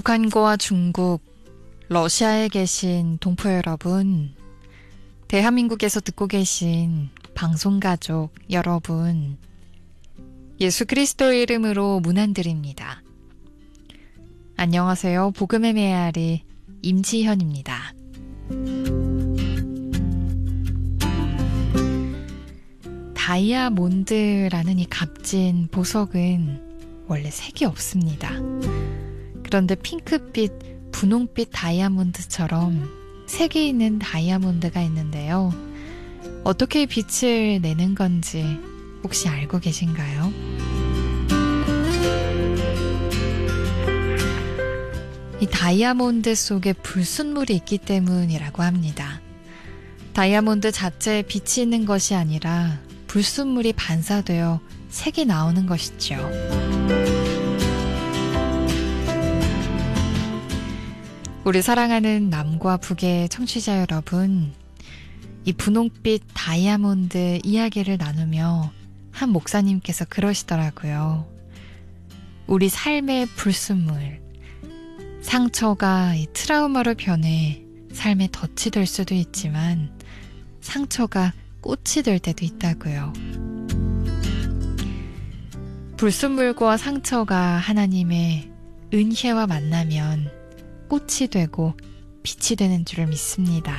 북한과 중국, 러시아에 계신 동포 여러분, 대한민국에서 듣고 계신 방송가족 여러분, 예수 그리스도의 이름으로 문안드립니다. 안녕하세요. 복음의 메아리 임지현입니다. 다이아몬드라는 이 값진 보석은 원래 색이 없습니다. 그런데 핑크빛, 분홍빛 다이아몬드처럼 색이 있는 다이아몬드가 있는데요. 어떻게 빛을 내는 건지 혹시 알고 계신가요? 이 다이아몬드 속에 불순물이 있기 때문이라고 합니다. 다이아몬드 자체에 빛이 있는 것이 아니라 불순물이 반사되어 색이 나오는 것이죠. 우리 사랑하는 남과 북의 청취자 여러분, 이 분홍빛 다이아몬드 이야기를 나누며 한 목사님께서 그러시더라고요. 우리 삶의 불순물, 상처가 이 트라우마로 변해 삶의 덫이 될 수도 있지만 상처가 꽃이 될 때도 있다고요. 불순물과 상처가 하나님의 은혜와 만나면 꽃이 되고 빛이 되는 줄을 믿습니다.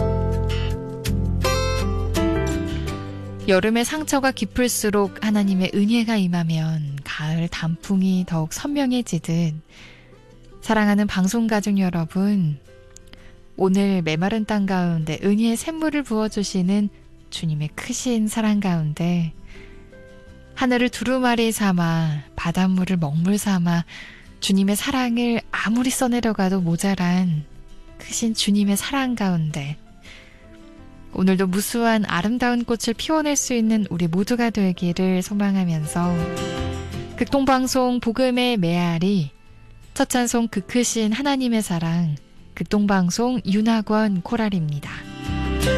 여름의 상처가 깊을수록 하나님의 은혜가 임하면 가을 단풍이 더욱 선명해지듯 사랑하는 방송가족 여러분, 오늘 메마른 땅 가운데 은혜의 샘물을 부어주시는 주님의 크신 사랑 가운데 하늘을 두루마리 삼아 바닷물을 먹물 삼아 주님의 사랑을 아무리 써내려가도 모자란 크신 주님의 사랑 가운데 오늘도 무수한 아름다운 꽃을 피워낼 수 있는 우리 모두가 되기를 소망하면서 극동방송 복음의 메아리 첫 찬송 그 크신 하나님의 사랑 극동방송 윤학원 코랄입니다.